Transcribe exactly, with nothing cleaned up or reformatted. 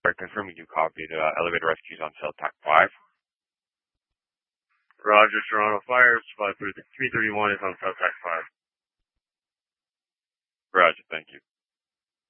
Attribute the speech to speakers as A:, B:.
A: confirming you copied uh, elevator rescues on cell TAC five.
B: Roger, Toronto Fire, Supply three thirty-one is on cell TAC five.
A: Roger, thank you.